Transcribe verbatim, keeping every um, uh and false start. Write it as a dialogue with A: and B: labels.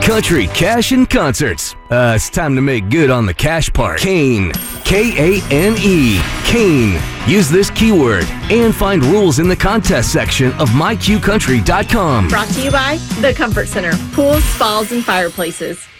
A: Country, cash, and concerts. Uh, it's time to make good on the cash part. Kane. K A N E. Kane. Use this keyword and find rules in the contest section of my q country dot com.
B: Brought to you by The Comfort Center. Pools, spas, and fireplaces.